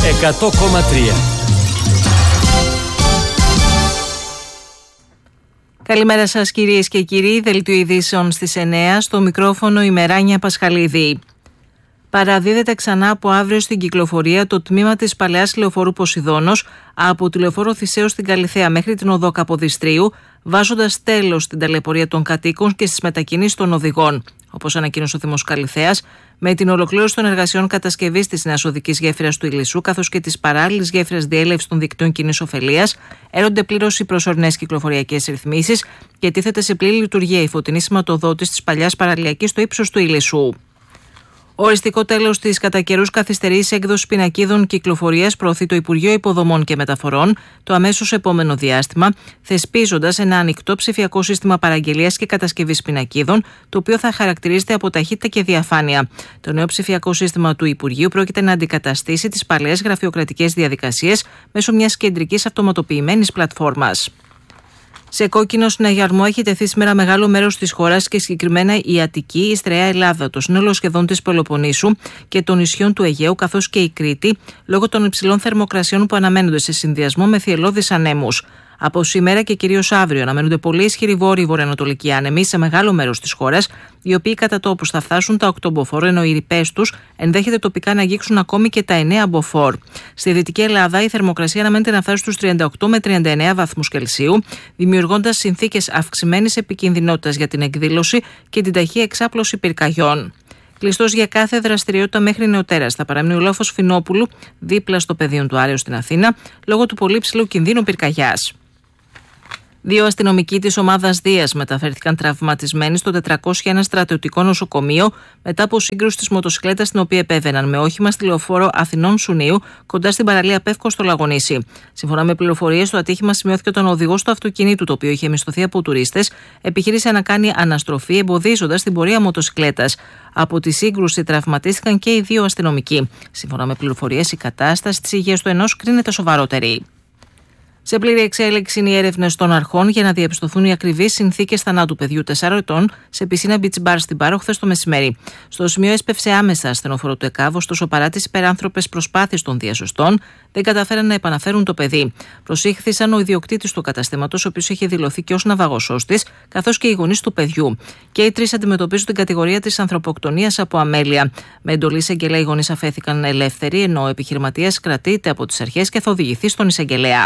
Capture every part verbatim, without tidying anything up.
εκατό κόμμα τρία. Καλημέρα σας κυρίες και κύριοι, δελτίο ειδήσεων στις εννέα, στο μικρόφωνο η Μεράνια Πασχαλίδη. Παραδίδεται ξανά από αύριο στην κυκλοφορία το τμήμα της παλαιάς λεωφορού Ποσειδώνος από τη λεωφόρο Θησέως στην Καλιθέα μέχρι την οδό Καποδιστρίου, βάζοντας τέλος στην ταλαιπωρία των κατοίκων και στις μετακινήσεις των οδηγών. Όπως ανακοίνωσε ο Δήμος Καλιθέας, με την ολοκλήρωση των εργασιών κατασκευής της νέας οδικής γέφυρας του Ηλισσού καθώς και της παράλληλης γέφυρας διέλευσης των δικτύων κοινής ωφελίας, έρονται πλήρως οι προσωρινές κυκλοφοριακές ρυθμίσεις και τίθεται σε πλήρη λειτουργία η φωτεινή σηματοδότηση της παλιάς παραλιακής στο ύψος του Ηλισσού. Οριστικό τέλος της κατά καιρούς καθυστερής έκδοσης πινακίδων κυκλοφορίας προωθεί το Υπουργείο Υποδομών και Μεταφορών το αμέσως επόμενο διάστημα, θεσπίζοντας ένα ανοιχτό ψηφιακό σύστημα παραγγελίας και κατασκευής πινακίδων, το οποίο θα χαρακτηρίζεται από ταχύτητα και διαφάνεια. Το νέο ψηφιακό σύστημα του Υπουργείου πρόκειται να αντικαταστήσει τις παλαιές γραφειοκρατικές διαδικασίες μέσω μιας κεντρικής αυτοματοποιημένης πλατφόρμας. Σε κόκκινο συναγερμό έχει τεθεί σήμερα μεγάλο μέρος της χώρας και συγκεκριμένα η Αττική, η Στρεά Ελλάδα, το σύνολο σχεδόν της Πελοποννήσου και των νησιών του Αιγαίου καθώς και η Κρήτη, λόγω των υψηλών θερμοκρασιών που αναμένονται σε συνδυασμό με θυελλώδεις ανέμους. Από σήμερα και κυρίως αύριο αναμένονται πολύ ισχυροί βόρειοι βορειοανατολικοί άνεμοι σε μεγάλο μέρος της χώρας, οι οποίοι κατά τόπους θα φτάσουν τα οκτώ μποφόρ, ενώ οι ρηπές τους ενδέχεται τοπικά να αγγίξουν ακόμη και τα εννέα μποφόρ. Στη Δυτική Ελλάδα η θερμοκρασία αναμένεται να φτάσει στους τριάντα οκτώ με τριάντα εννέα βαθμούς Κελσίου, δημιουργώντας συνθήκες αυξημένης επικινδυνότητας για την εκδήλωση και την ταχεία εξάπλωση πυρκαγιών. Κλειστός για κάθε δραστηριότητα μέχρι νεοτέρας θα παραμείνει ο λόφος Φινόπουλου δίπλα στο πεδίο του Άρεως στην Αθήνα, λόγω του πολύ ψηλού κινδύνου πυρκαγιάς. Δύο αστυνομικοί της ομάδας Δίας μεταφέρθηκαν τραυματισμένοι στο τετρακόσια ένα στρατιωτικό νοσοκομείο μετά από σύγκρουση της μοτοσυκλέτας στην οποία επέβαιναν με όχημα στη λεωφόρο Αθηνών Σουνίου κοντά στην παραλία Πεύκο στο Λαγονήσι. Σύμφωνα με πληροφορίες, το ατύχημα σημειώθηκε όταν ο οδηγός του αυτοκινήτου, το οποίο είχε μισθωθεί από τουρίστες, επιχείρησε να κάνει αναστροφή εμποδίζοντας την πορεία μοτοσυκλέτας. Από τη σύγκρουση τραυματίστηκαν και οι δύο αστυνομικοί. Σύμφωνα με πληροφορίες, η κατάσταση της υγείας του ενός κρίνεται σοβαρότερη. Σε πλήρη εξέλιξη είναι οι έρευνες των αρχών για να διαπιστωθούν οι ακριβείς συνθήκες θανάτου παιδιού τεσσάρων ετών σε πισίνα beach bar στην Πάρο χθες το μεσημέρι. Στο σημείο έσπευσε άμεσα ασθενοφόρο του ΕΚΑΒ, ωστόσο παρά τις υπεράνθρωπες προσπάθειες των διασωστών, δεν καταφέραν να επαναφέρουν το παιδί. Προσήχθησαν ο ιδιοκτήτης του καταστήματος, ο οποίος είχε δηλωθεί και ως ναυαγοσώστης, καθώς και οι γονείς του παιδιού. Και οι τρεις αντιμετωπίζουν την κατηγορία της ανθρωποκτονίας από αμέλεια. Με εντολή εισαγγελέα, οι γονείς αφέθηκαν ελεύθεροι, ενώ ο επιχειρηματίας κρατείται από τις αρχές και θα οδηγηθεί στον εισαγγελέα.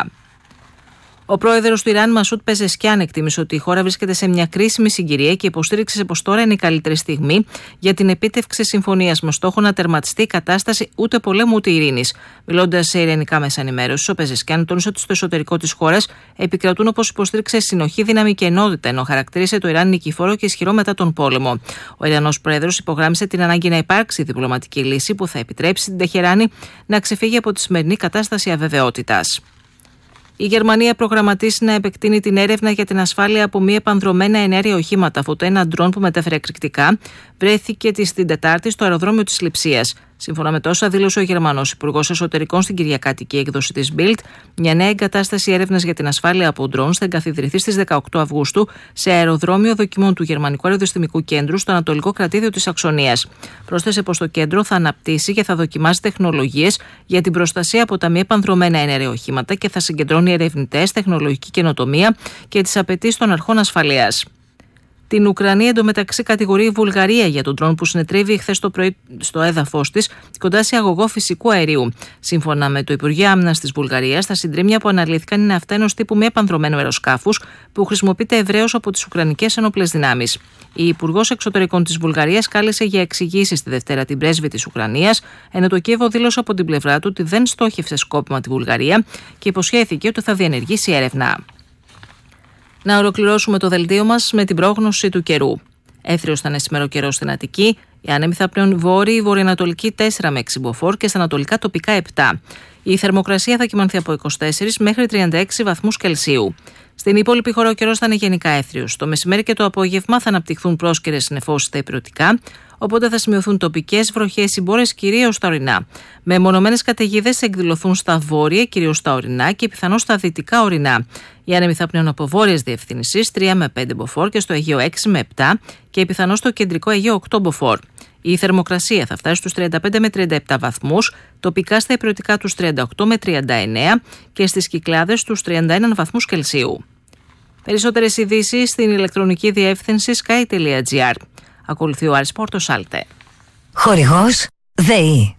Ο πρόεδρος του Ιράν, Μασούτ Πεζεσκιάν, εκτίμησε ότι η χώρα βρίσκεται σε μια κρίσιμη συγκυρία και υποστήριξε πως τώρα είναι η καλύτερη στιγμή για την επίτευξη συμφωνίας με στόχο να τερματιστεί η κατάσταση ούτε πολέμου ούτε ειρήνης. Μιλώντας σε ειρηνικά μέσα ενημέρωσης, ο Πεζεσκιάν τόνισε ότι στο εσωτερικό της χώρας επικρατούν, όπως υποστήριξε, συνοχή, δύναμη και ενότητα, ενώ χαρακτήρισε το Ιράν νικηφόρο και ισχυρό μετά τον πόλεμο. Ο Ιρανός πρόεδρος υπογράμμισε την ανάγκη να υπάρξει διπλωματική λύση που θα επιτρέψει την Τεχεράνη να ξεφύγει από τη σημερινή κατάσταση αβεβαιότητας. Η Γερμανία προγραμματίσει να επεκτείνει την έρευνα για την ασφάλεια από μη επανδρωμένα εναέρια οχήματα, αφού το ένα ντρόν που μετέφερε εκρηκτικά βρέθηκε την Τετάρτη στο αεροδρόμιο της Λειψίας. Σύμφωνα με τόσα δήλωσε ο Γερμανός Υπουργός Εσωτερικών στην κυριακάτικη έκδοση της Bild, μια νέα εγκατάσταση έρευνας για την ασφάλεια από ντρόν θα εγκαθιδρυθεί στις δεκαοκτώ Αυγούστου σε αεροδρόμιο δοκιμών του Γερμανικού Αεροδιαστημικού Κέντρου στο Ανατολικό Κρατήδιο της Σαξονίας. Πρόσθεσε πως το κέντρο θα αναπτύσσει και θα δοκιμάσει τεχνολογίες για την προστασία από τα μη επανδρωμένα εναέρια οχήματα και θα συγκεντρώνει ερευνητές, τεχνολογική καινοτομία και τις απαιτήσεις των αρχών ασφαλείας. Την Ουκρανία εντωμεταξύ κατηγορεί η Βουλγαρία για τον ντρόν που συνετρίβει χθες το πρωί στο έδαφος της κοντά σε αγωγό φυσικού αερίου. Σύμφωνα με το Υπουργείο Άμυνας της Βουλγαρίας, τα συντρίμμια που αναλύθηκαν είναι αυτά ενός τύπου μη επανδρωμένου αεροσκάφους που χρησιμοποιείται ευρέως από τις Ουκρανικές ενόπλες δυνάμεις. Η Υπουργός Εξωτερικών της Βουλγαρίας κάλεσε για εξηγήσεις τη Δευτέρα την πρέσβη της Ουκρανίας, ενώ το Κίεβο δήλωσε από την πλευρά του ότι δεν στόχευσε σκόπιμα τη Βουλγαρία και υποσχέθηκε ότι θα διενεργήσει έρευνα. Να ολοκληρώσουμε το δελτίο μας με την πρόγνωση του καιρού. Έθριος θα είναι σήμερα ο καιρός στην Αττική. Οι άνεμοι θα πνέουν βόρειοι, βορειοανατολικοί τέσσερα με έξι μποφόρ και στα ανατολικά τοπικά επτά. Η θερμοκρασία θα κυμανθεί από είκοσι τέσσερα μέχρι τριάντα έξι βαθμούς Κελσίου. Στην υπόλοιπη χώρα ο καιρός θα είναι γενικά έθριος. Το μεσημέρι και το απόγευμα θα αναπτυχθούν πρόσκαιρες συννεφώσεις στα ηπειρωτικά, οπότε θα σημειωθούν τοπικές βροχές ή μπόρες κυρίως στα ορεινά. Με μονομένες καταιγίδες θα εκδηλωθούν στα βόρεια, κυρίως στα ορεινά και πιθανώς στα δυτικά ορεινά. Οι άνεμοι θα πνέουν από βόρειες διευθύνσεις τρία με πέντε μποφόρ και στο Αιγαίο έξι με επτά και πιθανώς στο κεντρικό Αιγαίο οκτώ μποφόρ. Η θερμοκρασία θα φτάσει στους τριάντα πέντε με τριάντα επτά βαθμούς, τοπικά στα ηπειρωτικά τους τριάντα οκτώ με τριάντα εννέα και στις Κυκλάδες τους τριάντα ένα βαθμούς Κελσίου. Περισσότερες ειδήσεις στην ηλεκτρονική διεύθυνση sky τελεία gr. Ακολουθεί ο Άρης Πόρτος Άλτε. Χορηγός ΔΕΗ.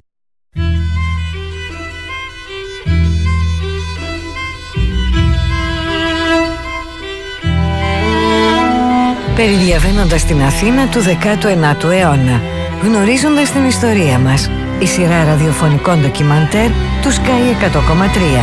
Περιδιαβαίνοντας την Αθήνα του δέκατου ένατου αιώνα, γνωρίζοντας την ιστορία μας, η σειρά ραδιοφωνικών ντοκιμαντέρ του Sky εκατό κόμμα τρία.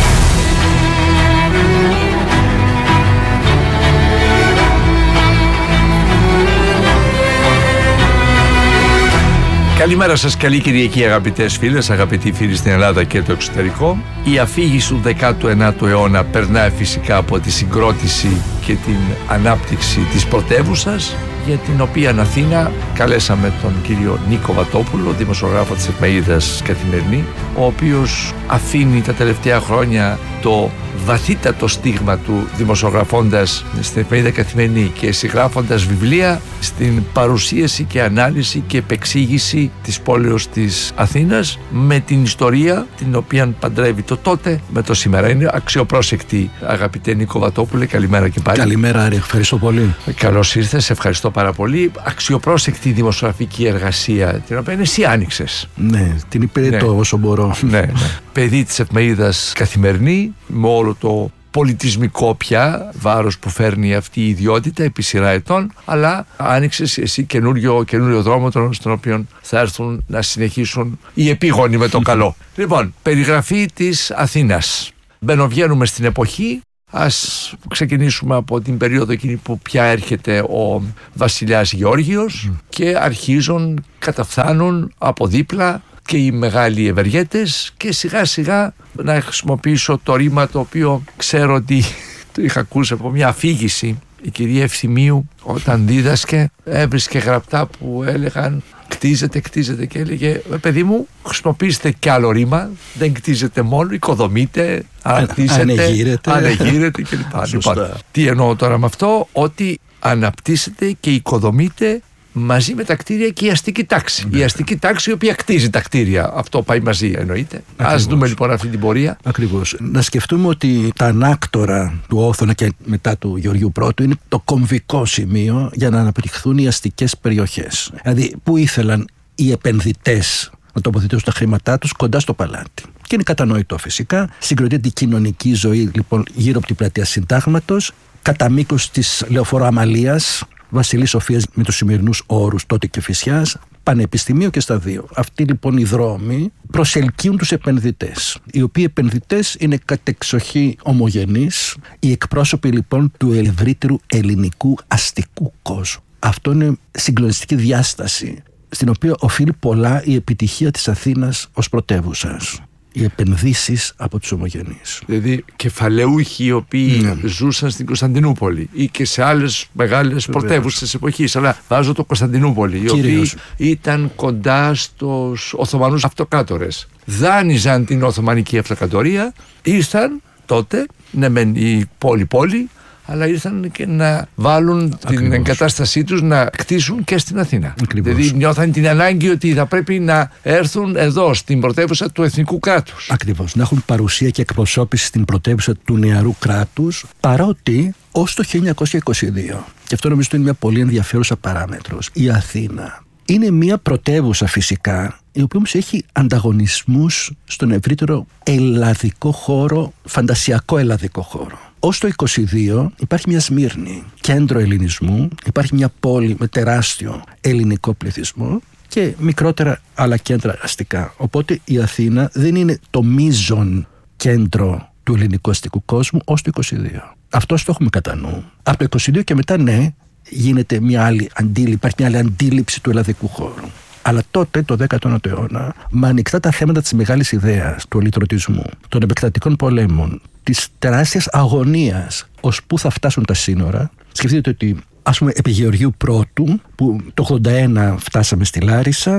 Καλημέρα σας, καλή Κυριακή αγαπητές φίλες, αγαπητοί φίλοι στην Ελλάδα και το εξωτερικό. Η αφήγηση του δέκατου ένατου αιώνα περνάει φυσικά από τη συγκρότηση και την ανάπτυξη της πρωτεύουσας, για την οποία Αθήνα καλέσαμε τον κύριο Νίκο Βατόπουλο, δημοσιογράφο της εφημερίδας Καθημερινή, ο οποίος αφήνει τα τελευταία χρόνια το βαθύτατο στίγμα του δημοσιογραφώντας στην εφημερίδα Καθημερινή και συγγράφοντας βιβλία στην παρουσίαση και ανάλυση και επεξήγηση της πόλεως της Αθήνας με την ιστορία την οποία παντρεύει το τότε με το σήμερα. Είναι αξιοπρόσεκτη, αγαπητέ Νίκο Βατόπουλε, καλημέρα και πάλι. Καλημέρα Άρη, ευχαριστώ πολύ. Καλώς ήρθες, ευχαριστώ πάρα πολύ. Αξιοπρόσεκτη δημοσιογραφική εργασία την οποία εσύ άνοιξες. Ναι, την υπηρετώ ναι. όσο μπορώ. Ναι, ναι. Παιδί της εφημερίδας Καθημερινή, με όλο το πολιτισμικό πια βάρος που φέρνει αυτή η ιδιότητα επί σειρά ετών, αλλά άνοιξες εσύ καινούριο, καινούριο δρόμο στον οποίο θα έρθουν να συνεχίσουν οι επίγονοι με το καλό. Λοιπόν, περιγραφή της Αθήνας. Μπαινοβγαίνουμε στην εποχή. Ας ξεκινήσουμε από την περίοδο εκείνη που πια έρχεται ο βασιλιάς Γεώργιος mm. και αρχίζουν, καταφθάνουν από δίπλα και οι μεγάλοι ευεργέτες και σιγά σιγά να χρησιμοποιήσω το ρήμα το οποίο ξέρω ότι το είχα ακούσει από μια αφήγηση. Η κυρία Ευθυμίου όταν δίδασκε έβρισκε γραπτά που έλεγαν κτίζεται, κτίζεται και έλεγε παιδί μου χρησιμοποιήστε κι άλλο ρήμα, δεν κτίζετε μόνο, οικοδομείτε, αναπτύσσετε, ανεγείρετε, ανεγείρετε κλπ. Λοιπόν, τι εννοώ τώρα με αυτό? Ότι αναπτύσσετε και οικοδομείτε μαζί με τα κτίρια και η αστική τάξη. Ναι. Η αστική τάξη η οποία κτίζει τα κτίρια. Αυτό πάει μαζί, εννοείται. Ας δούμε λοιπόν αυτή την πορεία. Ακριβώς. Να σκεφτούμε ότι τα ανάκτορα του Όθωνα και μετά του Γεωργίου Πρώτου είναι το κομβικό σημείο για να αναπτυχθούν οι αστικές περιοχές. Δηλαδή, που ήθελαν οι επενδυτές να τοποθετήσουν τα χρήματά τους κοντά στο παλάτι. Και είναι κατανοητό φυσικά. Συγκροτείται η κοινωνική ζωή λοιπόν γύρω από την πλατεία Συντάγματος, κατά μήκος της Λεωφόρου Αμαλίας, Βασιλής Σοφίας με τους σημερινούς όρους τότε και Φυσιάς, πανεπιστημίο και στα δύο. Αυτοί λοιπόν οι δρόμοι προσελκύουν τους επενδυτές, οι οποίοι επενδυτές είναι κατεξοχή ομογενείς, οι εκπρόσωποι λοιπόν του ευρύτερου ελληνικού αστικού κόσμου. Αυτό είναι συγκλονιστική διάσταση, στην οποία οφείλει πολλά η επιτυχία της Αθήνας ως πρωτεύουσας. Οι επενδύσεις από τους ομογενείς. Δηλαδή κεφαλαιούχοι οι οποίοι ναι. ζούσαν στην Κωνσταντινούπολη ή και σε άλλες μεγάλες πρωτεύουσες της εποχής, αλλά βάζω το Κωνσταντινούπολη, οι οποίοι ήταν κοντά στους Οθωμανούς αυτοκράτορες, δάνειζαν την Οθωμανική Αυτοκρατορία, ήρθαν τότε, ναι μεν η πόλη-πόλη, αλλά ήρθαν και να βάλουν Ακριβώς. την εγκατάστασή τους να κτίσουν και στην Αθήνα. Ακριβώς. Δηλαδή νιώθαν την ανάγκη ότι θα πρέπει να έρθουν εδώ στην πρωτεύουσα του εθνικού κράτους. Ακριβώς, να έχουν παρουσία και εκπροσώπηση στην πρωτεύουσα του νεαρού κράτους, παρότι ως το χίλια εννιακόσια είκοσι δύο, και αυτό νομίζω είναι μια πολύ ενδιαφέρουσα παράμετρος, η Αθήνα είναι μια πρωτεύουσα φυσικά, η οποία όμως έχει ανταγωνισμούς στον ευρύτερο ελλαδικό χώρο, φαντασιακό ελλαδικό χώρο. Ως το είκοσι δύο υπάρχει μια Σμύρνη, κέντρο ελληνισμού, υπάρχει μια πόλη με τεράστιο ελληνικό πληθυσμό και μικρότερα άλλα κέντρα αστικά. Οπότε η Αθήνα δεν είναι το μείζον κέντρο του ελληνικού αστικού κόσμου ως το είκοσι δύο. Αυτό το έχουμε κατά νου. Από το είκοσι δύο και μετά ναι, γίνεται μια άλλη αντίληψη, υπάρχει μια άλλη αντίληψη του ελλαδικού χώρου. Αλλά τότε, το δέκατο ένατο αιώνα, με ανοιχτά τα θέματα της μεγάλης ιδέας, του ελιτρωτισμού, των επεκτατικών πολέμων, της τεράστιας αγωνίας ως πού θα φτάσουν τα σύνορα. Σκεφτείτε ότι, ας πούμε, επί Γεωργίου Πρώτου, που το ογδόντα ένα φτάσαμε στη Λάρισα,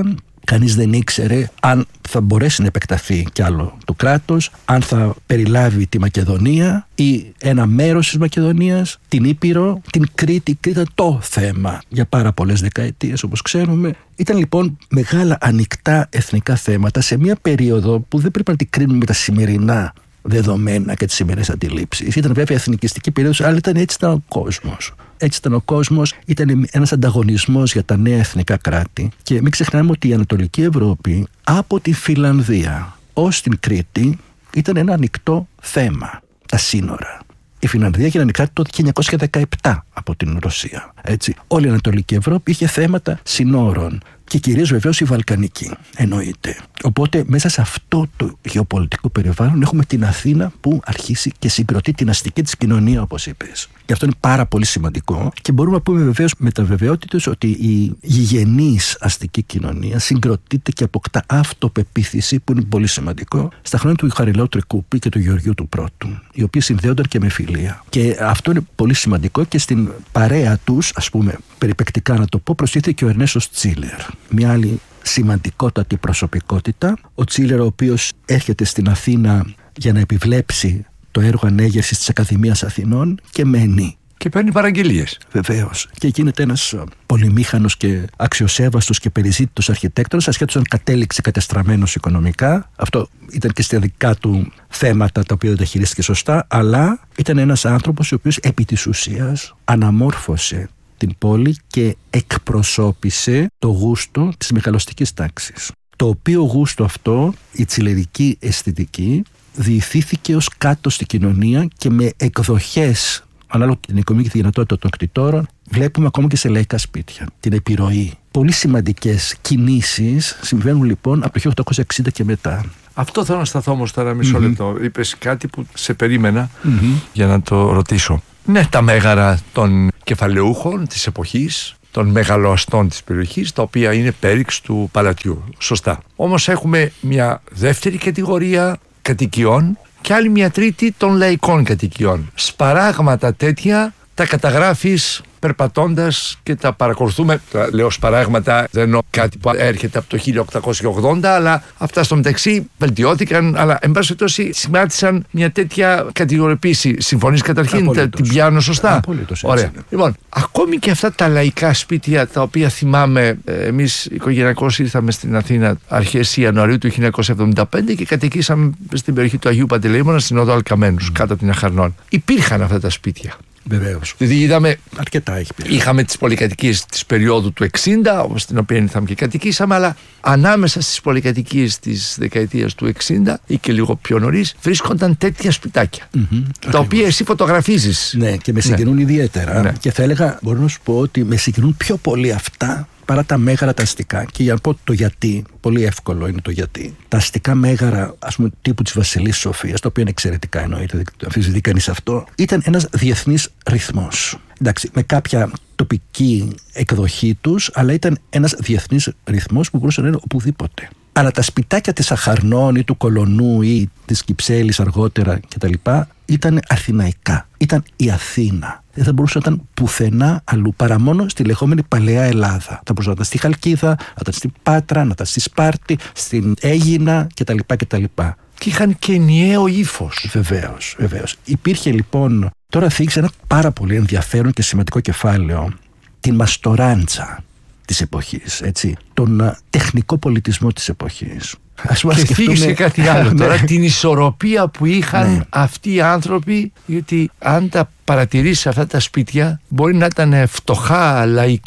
Κανείς δεν ήξερε αν θα μπορέσει να επεκταθεί κι άλλο το κράτος, αν θα περιλάβει τη Μακεδονία ή ένα μέρος της Μακεδονίας, την Ήπειρο, την Κρήτη. Η Κρήτη ήταν το θέμα για πάρα πολλές δεκαετίες, όπως ξέρουμε. Ήταν λοιπόν μεγάλα ανοιχτά εθνικά θέματα σε μια περίοδο που δεν πρέπει να την κρίνουμε με τα σημερινά δεδομένα και τις σημερινές αντιλήψεις. Ήταν βέβαια εθνικιστική περίοδος, αλλά ήταν έτσι ήταν ο κόσμος. Έτσι ήταν ο κόσμος, ήταν ένας ανταγωνισμός για τα νέα εθνικά κράτη. Και μην ξεχνάμε ότι η Ανατολική Ευρώπη από τη Φινλανδία ως την Κρήτη ήταν ένα ανοιχτό θέμα. Τα σύνορα. Η Φινλανδία έγινε ανοιχτά το χίλια εννιακόσια δεκαεπτά από την Ρωσία. Έτσι. Όλη η Ανατολική Ευρώπη είχε θέματα συνόρων. Και κυρίως βεβαίως η Βαλκανική, εννοείται. Οπότε μέσα σε αυτό το γεωπολιτικό περιβάλλον έχουμε την Αθήνα που αρχίσει και συγκροτεί την αστική της κοινωνία, όπως είπες. Και αυτό είναι πάρα πολύ σημαντικό. Και μπορούμε να πούμε βεβαίως με τα βεβαιότητες ότι η γηγενής αστική κοινωνία συγκροτείται και αποκτά αυτοπεποίθηση, που είναι πολύ σημαντικό, στα χρόνια του Χαριλάου Τρικούπη και του Γεωργίου του Πρώτου, οι οποίοι συνδέονταν και με φιλία. Και αυτό είναι πολύ σημαντικό και στην παρέα τους, ας πούμε, περιπεκτικά να το πω, προσθέθηκε ο Ερνέστος Τσίλερ. Μια άλλη σημαντικότατη προσωπικότητα, ο Τσίλερ, ο οποίος έρχεται στην Αθήνα για να επιβλέψει το έργο ανέγερσης της Ακαδημίας Αθηνών και μένει. Και παίρνει παραγγελίες. Βεβαίως. Και γίνεται ένας πολυμήχανος και αξιοσέβαστος και περιζήτητος αρχιτέκτονας, ασχέτως αν κατέληξε κατεστραμμένος οικονομικά. Αυτό ήταν και στα δικά του θέματα τα οποία δεν τα χειρίστηκε σωστά, αλλά ήταν ένας άνθρωπος ο οποίος επί της ουσίας αναμόρφωσε την πόλη και εκπροσώπησε το γούστο της μεγαλοστικής τάξης. Το οποίο γούστο αυτό, η τσιλερική αισθητική, διηθήθηκε ως κάτω στη κοινωνία και με εκδοχές, ανάλογα την οικονομική δυνατότητα των κτητόρων, βλέπουμε ακόμα και σε λαϊκά σπίτια την επιρροή. Πολύ σημαντικές κινήσεις συμβαίνουν λοιπόν από το χίλια οκτακόσια εξήντα και μετά. Αυτό θέλω να σταθώ όμως τώρα μισό mm-hmm. λεπτό. Είπες κάτι που σε περίμενα Mm-hmm. για να το ρωτήσω. Ναι, τα μέγαρα των κεφαλαιούχων της εποχής, των μεγαλοαστών της περιοχής, τα οποία είναι πέριξ του παλατιού. Σωστά. Όμως έχουμε μια δεύτερη κατηγορία κατοικιών και άλλη μια τρίτη των λαϊκών κατοικιών. Σπαράγματα τέτοια τα καταγράφεις περπατώντας και τα παρακολουθούμε. Τα λέω σπαράγματα, δεν εννοώ κάτι που έρχεται από το χίλια οκτακόσια ογδόντα, αλλά αυτά στο μεταξύ βελτιώθηκαν, αλλά εν πάση περιπτώσει σημάτισαν μια τέτοια κατηγοριοποίηση. Συμφωνείς καταρχήν, τα, την πιάνω σωστά? Απολύτως. Ωραία. Λοιπόν, ακόμη και αυτά τα λαϊκά σπίτια, τα οποία θυμάμαι, εμείς οικογενειακώς ήρθαμε στην Αθήνα αρχές Ιανουαρίου του χίλια εννιακόσια εβδομήντα πέντε και κατοικήσαμε στην περιοχή του Αγίου Παντελεήμωνα, στην οδό Αλκαμένους, mm. κάτω από την Αχαρνών. Υπήρχαν αυτά τα σπίτια. Βεβαίως. Δηλαδή είδαμε, αρκετά έχει πει. Είχαμε τις πολυκατοικίες της περίοδου του εξήντα, όπως την οποία ήρθαμε και κατοικήσαμε, αλλά ανάμεσα στις πολυκατοικίες της δεκαετίας του εξήντα ή και λίγο πιο νωρίς βρίσκονταν τέτοια σπιτάκια. Mm-hmm, τα οποία εσύ φωτογραφίζεις. Ναι, και με συγκινούν ναι. ιδιαίτερα. Ναι. Και θα έλεγα, μπορώ να σου πω ότι με συγκινούν πιο πολύ αυτά παρά τα μέγαρα τα αστικά. Και για να πω το γιατί, πολύ εύκολο είναι το γιατί. Τα αστικά μέγαρα, ας πούμε, τύπου της Βασιλής Σοφίας, το οποίο είναι εξαιρετικά, εννοείται, δεν αμφισβητεί κανείς αυτό, ήταν ένας διεθνής ρυθμός. Εντάξει, με κάποια τοπική εκδοχή τους, αλλά ήταν ένας διεθνής ρυθμός που μπορούσε να είναι οπουδήποτε. Αλλά τα σπιτάκια της Αχαρνών ή του Κολονού ή της Κυψέλης αργότερα κτλ. Ήταν αθηναϊκά. Ήταν η Αθήνα. Δεν θα μπορούσε να ήταν πουθενά αλλού παρά μόνο στη λεγόμενη Παλαιά Ελλάδα. Θα μπορούσε να ήταν στη Χαλκίδα, να ήταν στην Πάτρα, να ήταν στη Σπάρτη, στην Αίγινα κτλ. κτλ. Και είχαν και ενιαίο ύφος. Βεβαίως, βεβαίως. Υπήρχε λοιπόν, τώρα θίξε ένα πάρα πολύ ενδιαφέρον και σημαντικό κεφάλαιο, την μαστοράντζα της εποχής, έτσι, τον uh, τεχνικό πολιτισμό της εποχής. Ας και φύγεις και κάτι άλλο τώρα, την ισορροπία που είχαν ναι. αυτοί οι άνθρωποι, γιατί αν τα παρατηρήσεις αυτά τα σπίτια, μπορεί να ήταν φτωχά,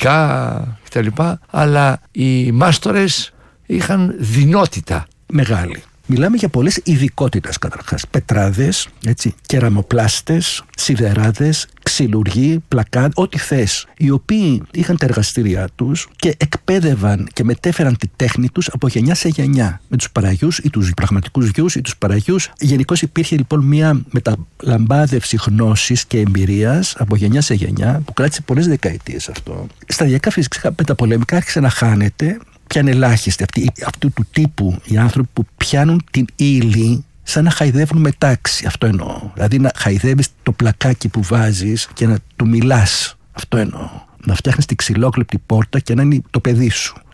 λαϊκά κτλ, αλλά οι μάστορες είχαν δεινότητα μεγάλη. Μιλάμε για πολλές ειδικότητες καταρχάς. Πετράδες, έτσι, κεραμοπλάστες, σιδεράδες, ξυλουργοί, πλακάν, ό,τι θες. Οι οποίοι είχαν τα εργαστήριά τους και εκπαίδευαν και μετέφεραν τη τέχνη τους από γενιά σε γενιά. Με τους παραγιούς ή τους πραγματικούς γιους ή τους παραγιούς. Γενικώς υπήρχε λοιπόν μια μεταλαμπάδευση γνώσης και εμπειρίας από γενιά σε γενιά που κράτησε πολλές δεκαετίες αυτό. Σταδιακά φυσικά μεταπολεμικά άρχισε να χάνεται. Ποιαν ελάχιστοι αυτοί, αυτού του τύπου οι άνθρωποι που πιάνουν την ύλη σαν να χαϊδεύουν με τάξη. Αυτό εννοώ. Δηλαδή να χαϊδεύεις το πλακάκι που βάζεις και να του μιλάς. Αυτό εννοώ. Να φτιάχνεις την ξυλόκλεπτη πόρτα και να είναι το παιδί σου.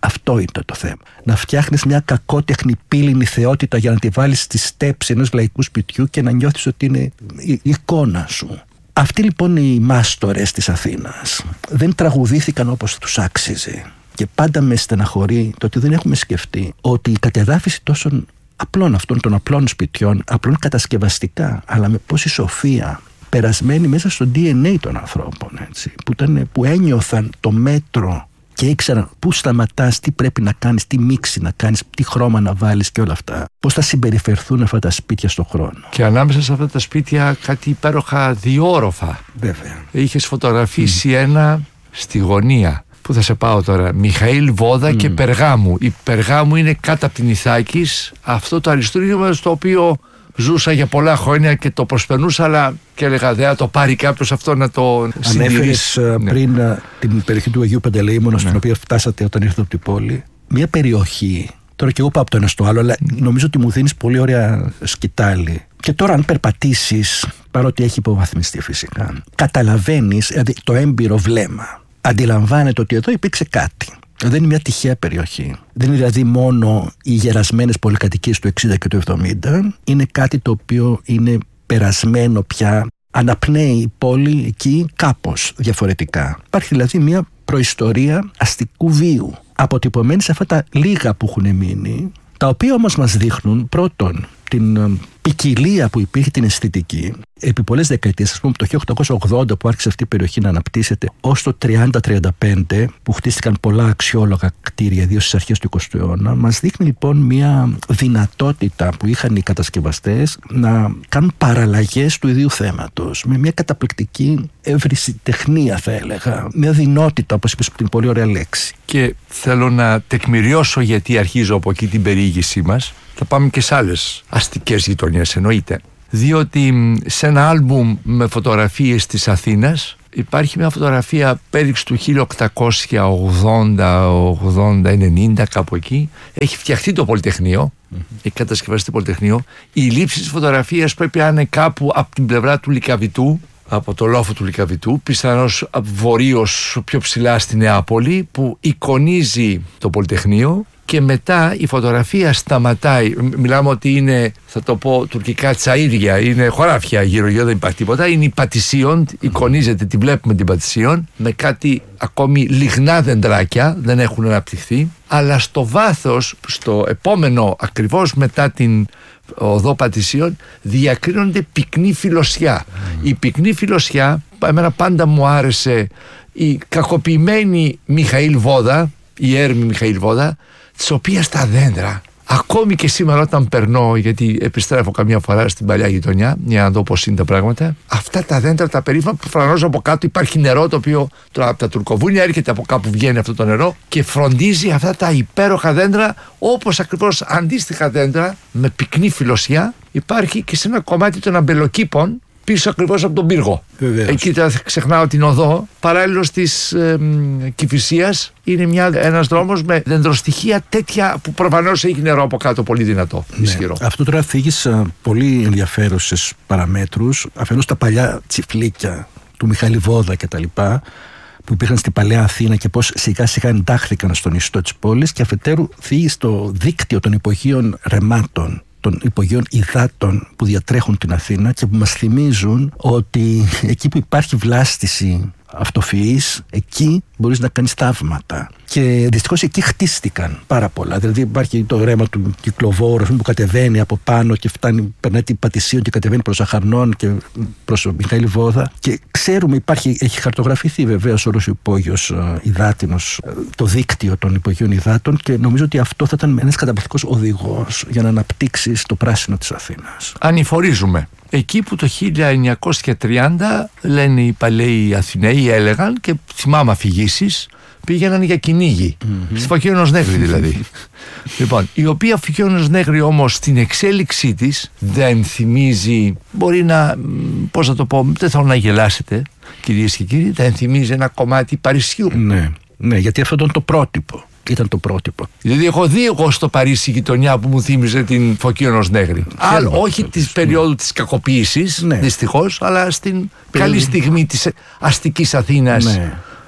Αυτό είναι το θέμα. Να φτιάχνεις μια κακότεχνη πύληνη θεότητα για να τη βάλεις στη στέψη ενός λαϊκού σπιτιού και να νιώθεις ότι είναι η εικόνα σου. Αυτοί λοιπόν οι μάστορες της Αθήνας δεν τραγουδήθηκαν όπως τους άξιζε. Και πάντα με στεναχωρεί το ότι δεν έχουμε σκεφτεί ότι η κατεδάφιση τόσων απλών αυτών των απλών σπιτιών, απλών κατασκευαστικά, αλλά με πόση σοφία, περασμένη μέσα στο ντι εν έι των ανθρώπων, έτσι, που, ήταν, που ένιωθαν το μέτρο και ήξεραν πού σταματάς, τι πρέπει να κάνεις, τι μίξη να κάνεις, τι χρώμα να βάλεις και όλα αυτά. Πώς θα συμπεριφερθούν αυτά τα σπίτια στον χρόνο. Και ανάμεσα σε αυτά τα σπίτια κάτι υπέροχα διόροφα. Βέβαια. Είχες φωτογραφίσει mm. ένα στη γωνία. Πού θα σε πάω τώρα, Μιχαήλ Βόδα mm. και Περγάμου. Η Περγάμου είναι κάτω από την Ιθάκης, αυτό το αριστούργημα στο οποίο ζούσα για πολλά χρόνια και το προσπερνούσα, αλλά και έλεγα δεν θα το πάρει κάποιος αυτό να το συντηρήσει. Ανέφερες ναι. πριν την περιοχή του Αγίου Παντελεήμωνα, ναι. στην οποία φτάσατε όταν ήρθατε από την πόλη. Μια περιοχή, τώρα και εγώ πάω από το ένα στο άλλο, αλλά νομίζω ότι μου δίνεις πολύ ωραία σκητάλη. Και τώρα αν περπατήσεις, παρότι έχει υποβαθμιστεί φυσικά, καταλαβαίνεις, δηλαδή το έμπειρο βλέμμα αντιλαμβάνεται ότι εδώ υπήρξε κάτι. Δεν είναι μια τυχαία περιοχή. Δεν είναι δηλαδή μόνο οι γερασμένες πολυκατοικίες του εξήντα και του εβδομήντα. Είναι κάτι το οποίο είναι περασμένο πια. Αναπνέει η πόλη εκεί κάπως διαφορετικά. Υπάρχει δηλαδή μια προϊστορία αστικού βίου, αποτυπωμένη σε αυτά τα λίγα που έχουν μείνει, τα οποία όμως μας δείχνουν πρώτον την ποικιλία που υπήρχε, την αισθητική επί πολλές δεκαετίες, ας πούμε το χίλια οκτακόσια ογδόντα που άρχισε αυτή η περιοχή να αναπτύσσεται, ως το τριάντα τριάντα πέντε που χτίστηκαν πολλά αξιόλογα κτίρια, ιδίως στις αρχές του εικοστού αιώνα. Μας δείχνει λοιπόν μια δυνατότητα που είχαν οι κατασκευαστές να κάνουν παραλλαγές του ίδιου θέματος με μια καταπληκτική ευρυσιτεχνία, θα έλεγα, μια δυνότητα, όπως είπες, την πολύ ωραία λέξη. Και θέλω να τεκμηριώσω γιατί αρχίζω από εκεί την περιήγησή μας. Θα πάμε και σε άλλες αστικές γειτονιές, εννοείται. Διότι σε ένα άλμπουμ με φωτογραφίες της Αθήνας υπάρχει μια φωτογραφία πέριξ του χίλια οκτακόσια ογδόντα, ογδόντα, ενενήντα, κάπου εκεί. Έχει φτιαχτεί το Πολυτεχνείο, mm-hmm. έχει κατασκευαστεί το Πολυτεχνείο. Η λήψη της φωτογραφίας πρέπει να είναι κάπου από την πλευρά του Λυκαβητού, από το λόφο του Λυκαβητού, πιθανώς βορείως πιο ψηλά στη Νεάπολη, που εικονίζει το Πολυτεχνείο. Και μετά η φωτογραφία σταματάει. Μιλάμε ότι είναι, θα το πω τουρκικά, τσαΐρια, είναι χωράφια γύρω-γύρω, δεν υπάρχει τίποτα. Είναι η Πατησίων, εικονίζεται, τη βλέπουμε την Πατησίων, με κάτι ακόμη λιγνά δεντράκια, δεν έχουν αναπτυχθεί. Αλλά στο βάθος, στο επόμενο, ακριβώς μετά την οδό Πατησίων, διακρίνονται πυκνή φιλοσιά. Mm. Η πυκνή φιλοσιά, εμένα πάντα μου άρεσε η κακοποιημένη Μιχαήλ Βόδα, η έρμη Μιχαήλ Βόδα, της οποίας τα δέντρα, ακόμη και σήμερα όταν περνώ, γιατί επιστρέφω καμιά φορά στην παλιά γειτονιά για να δω πώς είναι τα πράγματα, αυτά τα δέντρα τα περίφημα, προφανώς από κάτω υπάρχει νερό, το οποίο τώρα από τα τουρκοβούνια έρχεται, από κάπου βγαίνει αυτό το νερό και φροντίζει αυτά τα υπέροχα δέντρα, όπως ακριβώς αντίστοιχα δέντρα με πυκνή φιλοσιά υπάρχει και σε ένα κομμάτι των αμπελοκήπων πίσω ακριβώς από τον πύργο. Βεβαίως. Εκεί τώρα ξεχνάω την οδό, παράλληλος της ε, Κηφισίας, είναι μια, ένας δρόμος με δεντροστοιχεία τέτοια που προφανώς έχει νερό από κάτω, πολύ δυνατό, ναι, ισχυρό. Αυτό τώρα θίγεις uh, πολύ ενδιαφέρουσες παραμέτρους. Αφενός τα παλιά τσιφλίκια του Μιχαήλ Βόδα και τα λοιπά, που υπήρχαν στην παλαιά Αθήνα και πώς σιγά σιγά εντάχθηκαν στον ιστό της πόλης, και αφετέρου θίγεις το δίκτυο των υπογείων ρεμάτων, των υπογείων υδάτων που διατρέχουν την Αθήνα και που μας θυμίζουν ότι εκεί που υπάρχει βλάστηση αυτοφυής, εκεί μπορείς να κάνεις θαύματα. Και δυστυχώς εκεί χτίστηκαν πάρα πολλά. Δηλαδή υπάρχει το ρέμα του κυκλοβόρου που κατεβαίνει από πάνω και φτάνει, περνάει την Πατησίων και κατεβαίνει προς Αχαρνών και προς τον Μιχαήλ Βόδα. Και ξέρουμε, υπάρχει, έχει χαρτογραφηθεί βεβαίως όλος ο υπόγειος υδάτινος, το δίκτυο των υπογείων υδάτων, και νομίζω ότι αυτό θα ήταν ένας καταπληκτικός οδηγός για να αναπτύξεις το πράσινο της Αθήνας. Ανηφορίζουμε. Εκεί που το χίλια εννιακόσια τριάντα, λένε οι παλαιοί Αθηναίοι, έλεγαν, και θυμάμαι αφηγήσεις, πήγαιναν για κυνήγι. Mm-hmm. Στη Φωκίωνος Νέγρη δηλαδή. Λοιπόν, η οποία Φωκίωνος Νέγρη όμως στην εξέλιξή της δεν θυμίζει, μπορεί να, πώς να το πω, δεν θέλω να γελάσετε κυρίες και κύριοι, δεν θυμίζει ένα κομμάτι Παρισιού. Ναι, ναι, γιατί αυτό ήταν το πρότυπο. Ήταν το πρότυπο. Δηλαδή, έχω δει εγώ στο Παρίσι γειτονιά που μου θύμιζε την Φωκίωνος Νέγρη. Άλλο, όχι τη περίοδου της κακοποίησης, ναι, δυστυχώς, αλλά στην Περί... καλή στιγμή της αστικής Αθήνας. Ναι.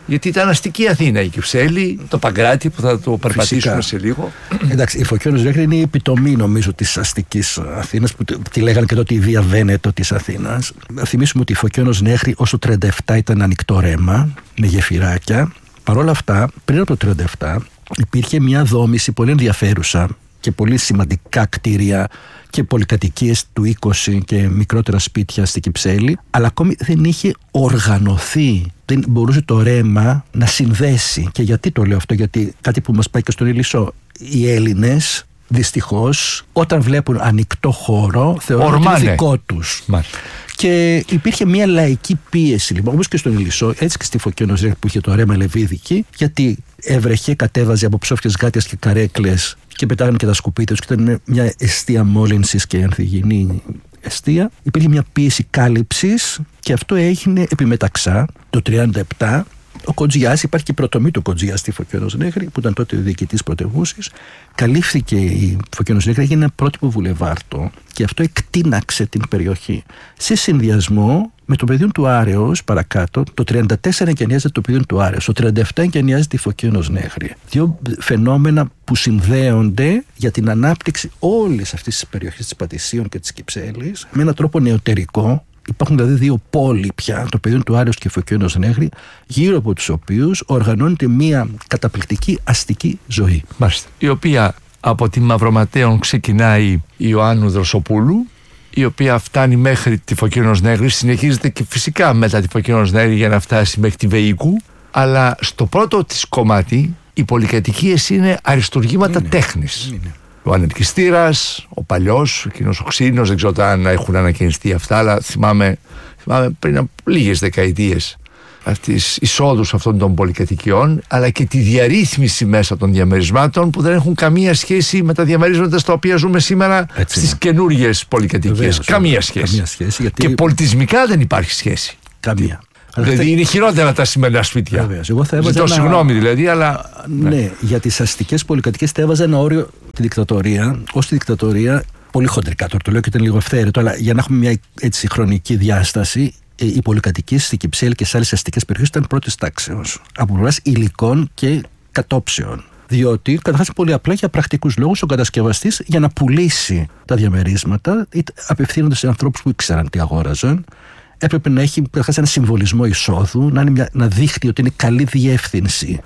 Γιατί ήταν αστική Αθήνα, η Κυψέλη, το Παγκράτη που θα το περπατήσουμε σε λίγο. Εντάξει, η Φωκίωνος Νέγρη είναι η επιτομή νομίζω της αστικής Αθήνας, που τη λέγανε και τότε η Βία Βένετο της Αθήνας. Να θυμίσουμε ότι η Φωκίωνος Νέγρη ως το τριάντα επτά ήταν ανοιχτό ρέμα με γεφυράκια. Παρ' όλα αυτά, πριν από το τριάντα επτά υπήρχε μια δόμηση πολύ ενδιαφέρουσα και πολύ σημαντικά κτίρια και πολυκατοικίες του είκοσι και μικρότερα σπίτια στην Κυψέλη, αλλά ακόμη δεν είχε οργανωθεί, δεν μπορούσε το ρέμα να συνδέσει. Και γιατί το λέω αυτό? Γιατί κάτι που μας πάει και στον Ηλισσό, οι Έλληνες δυστυχώς όταν βλέπουν ανοιχτό χώρο θεωρούν ότι είναι δικό τους. Μάλιστα. Και υπήρχε μια λαϊκή πίεση, λοιπόν, όπως και στον Ηλισσό, έτσι και στη Φωκίωνος Νέγρη που είχε το ρέμα Λεβίδικη, γιατί έβρεχε, κατέβαζε από ψόφιες γάτιες και καρέκλες και πετάγανε και τα σκουπίδια τους και ήταν μια εστία μόλυνσης και ανθυγιεινή εστία. Υπήρχε μια πίεση κάλυψης και αυτό έγινε επιμεταξά το τριάντα επτά. Ο Κοντζιάς, υπάρχει και η πρωτομή του Κοντζιά στη Φωκίωνος Νέγρη, που ήταν τότε ο διοικητής πρωτεύουσης. Καλύφθηκε η Φωκίωνος Νέγρη, έγινε ένα πρότυπο βουλεβάρτο και αυτό εκτείναξε την περιοχή. Σε συνδυασμό με το πεδίο του Άρεως παρακάτω, το τριάντα τέσσερα εγκαινιάζεται το πεδίο του Άρεως, το τριάντα επτά εγκαινιάζεται η Φωκίωνος Νέγρη. Δύο φαινόμενα που συνδέονται για την ανάπτυξη όλης αυτής της περιοχής της Πατησίων και της Κυψέλης με έναν τρόπο νεωτερικό. Υπάρχουν δηλαδή δύο πόλοι πια, το πεδίο του Άρεως και η Φωκίωνος Νέγρη, γύρω από τους οποίους οργανώνεται μια καταπληκτική αστική ζωή. Μάλιστα. Η οποία από τη Μαυροματέων ξεκινάει η Ιωάννου Δροσοπούλου, η οποία φτάνει μέχρι τη Φωκίωνος Νέγρη, συνεχίζεται και φυσικά μετά τη Φωκίωνος Νέγρη για να φτάσει μέχρι τη Βεϊκού, αλλά στο πρώτο της κομμάτι οι πολυκατοικίες είναι αριστουργήματα είναι, τέχνης. Είναι. Ο ανελκυστήρας, ο παλιός, εκείνος ο ξύνος, δεν ξέρω αν έχουν ανακαινιστεί αυτά, αλλά θυμάμαι, θυμάμαι πριν από λίγες δεκαετίες τις εισόδους αυτών των πολυκατοικιών, αλλά και τη διαρρύθμιση μέσα των διαμερισμάτων που δεν έχουν καμία σχέση με τα διαμερίσματα στα οποία ζούμε σήμερα στις καινούργιες πολυκατοικίες. Καμία σχέση. Καμία σχέση γιατί... Και πολιτισμικά δεν υπάρχει σχέση. Καμία. Δηλαδή θα... είναι χειρότερα τα σημερινά σπίτια. Βεβαίως. Εγώ θα Ζητώ ένα... συγγνώμη δηλαδή, αλλά. Ναι, ναι. Για τις αστικές πολυκατοικίες θα έβαζα ένα όριο τη δικτατορία, ως τη δικτατορία, πολύ χοντρικά τώρα το λέω και ήταν λίγο ευθέρετο, αλλά για να έχουμε μια έτσι χρονική διάσταση, οι πολυκατοικίες στην Κυψέλη και σε άλλες αστικές περιοχές ήταν πρώτης τάξεως. Από πλευράς υλικών και κατόψεων. Διότι, καταρχάς, πολύ απλά για πρακτικούς λόγους, ο κατασκευαστής για να πουλήσει τα διαμερίσματα, απευθύνονται σε ανθρώπους που ήξεραν τι αγόραζαν. Έπρεπε να έχει καταρχάς ένα συμβολισμό εισόδου, να, είναι μια, να δείχνει ότι είναι καλή διεύθυνση.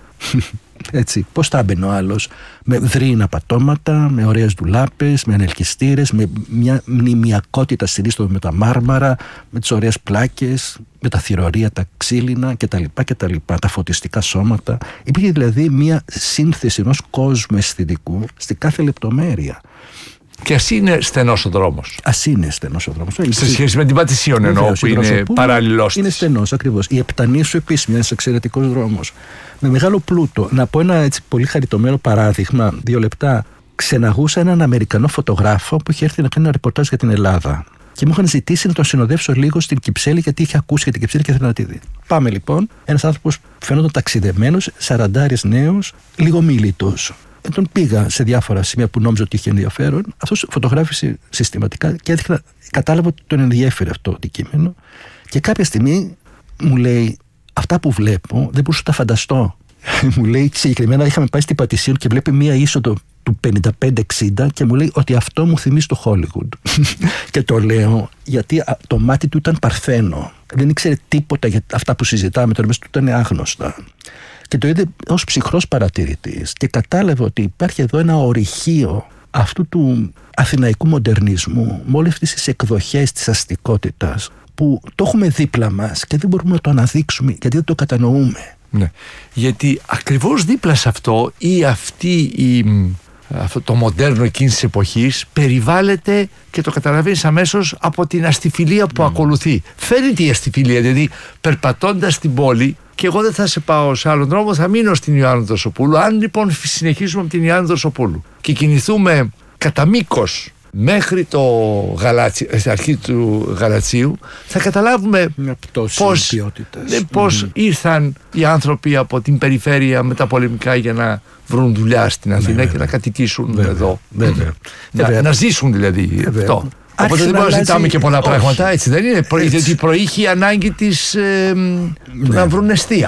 Έτσι, πώς θα έμπαινε ο άλλος? Με δρύινα πατώματα, με ωραίες ντουλάπες, με ανελκυστήρες, με μια μνημιακότητα στην είσοδο με τα μάρμαρα, με τις ωραίες πλάκες, με τα θυρωρία, τα ξύλινα κτλ. κτλ τα φωτιστικά σώματα. Υπήρχε δηλαδή μια σύνθεση ενός κόσμου αισθητικού στην κάθε λεπτομέρεια. Και ας είναι στενός ο δρόμος. Ας είναι στενός ο δρόμος. Σε σχέση με την Πατησίων εννοώ, που είναι παράλληλος. Είναι στενός ακριβώς. Η Επτανήσου επίσης, ένας εξαιρετικός δρόμος. Με μεγάλο πλούτο. Να πω ένα έτσι πολύ χαριτωμένο παράδειγμα, δύο λεπτά. Ξεναγούσα έναν Αμερικανό φωτογράφο που είχε έρθει να κάνει ένα ρεπορτάζ για την Ελλάδα. Και μου είχαν ζητήσει να τον συνοδεύσω λίγο στην Κυψέλη, γιατί είχε ακούσει για την Κυψέλη και ήθελα να τη δει. Πάμε λοιπόν. Ένας άνθρωπος φαίνονταν ταξιδεμένος, σαραντάρης νέος, λίγο μίλητος. Τον πήγα σε διάφορα σημεία που νόμιζα ότι είχε ενδιαφέρον. Αυτός φωτογράφησε συστηματικά και έδειχνα, κατάλαβα ότι τον ενδιέφερε αυτό το αντικείμενο. Και κάποια στιγμή μου λέει: αυτά που βλέπω δεν μπορούσα να τα φανταστώ. Μου λέει συγκεκριμένα: είχαμε πάει στην Πατησίων και βλέπει μία είσοδο του πενήντα πέντε εξήντα και μου λέει ότι αυτό μου θυμίζει το Hollywood. Και το λέω γιατί το μάτι του ήταν παρθένο. Δεν ήξερε τίποτα για αυτά που συζητάμε, τώρα μέσα του ήταν άγνωστα. Και το είδε ως ψυχρός παρατηρητής και κατάλαβε ότι υπάρχει εδώ ένα ορυχείο αυτού του αθηναϊκού μοντερνισμού με όλες αυτές τις εκδοχές της αστικότητας που το έχουμε δίπλα μας και δεν μπορούμε να το αναδείξουμε γιατί δεν το κατανοούμε. Ναι. Γιατί ακριβώς δίπλα σε αυτό ή αυτή η, αυτό το μοντέρνο εκείνης της εποχής περιβάλλεται και το καταλαβαίνεις αμέσως από την αστιφιλία που mm. ακολουθεί. Φαίνεται η αστιφιλία, δηλαδή περπατώντας την πόλη. Και εγώ δεν θα σε πάω σε άλλον δρόμο, θα μείνω στην Ιωάννου Δροσοπούλου. Αν λοιπόν συνεχίσουμε με την Ιωάννου Δροσοπούλου και κινηθούμε κατά μήκος μέχρι το Γαλάτσι, στην αρχή του Γαλατσίου, θα καταλάβουμε πώς, ναι, πώς mm. ήρθαν οι άνθρωποι από την περιφέρεια μεταπολεμικά για να βρουν δουλειά στην Αθήνα βέβαια. Και να κατοικήσουν βέβαια. Εδώ. Βέβαια. Να, βέβαια. να ζήσουν δηλαδή βέβαια. Αυτό. Οπότε δεν μπορούμε να ζητάμε και πολλά όχι. πράγματα, έτσι δεν είναι? Γιατί προείχε η ανάγκη της, ε, ναι. να βρουν εστία.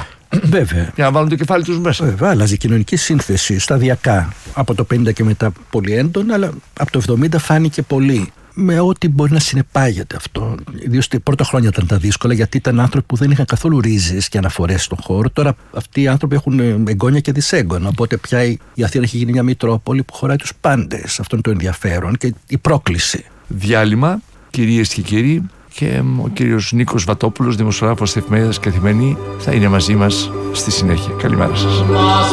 Βέβαια. Για να βάλουν το κεφάλι τους μέσα. Βέβαια, άλλαζε η κοινωνική σύνθεση σταδιακά. Από το πενήντα και μετά πολύ έντονα, αλλά από το εβδομήντα φάνηκε πολύ. Με ό,τι μπορεί να συνεπάγεται αυτό. Ιδίως τα πρώτα χρόνια ήταν τα δύσκολα, γιατί ήταν άνθρωποι που δεν είχαν καθόλου ρίζες και αναφορές στον χώρο. Τώρα αυτοί οι άνθρωποι έχουν εγγόνια και δυσέγγωνα. Οπότε πια η Αθήνα έχει γίνει μια μητρόπολη που χωράει τους πάντες. Αυτό είναι το ενδιαφέρον και η πρόκληση. Διάλειμμα, κυρίες και κύριοι, και ο κύριος Νίκος Βατόπουλος, δημοσιογράφος της εφημερίδας Καθημερινή, θα είναι μαζί μας στη συνέχεια. Καλημέρα σας.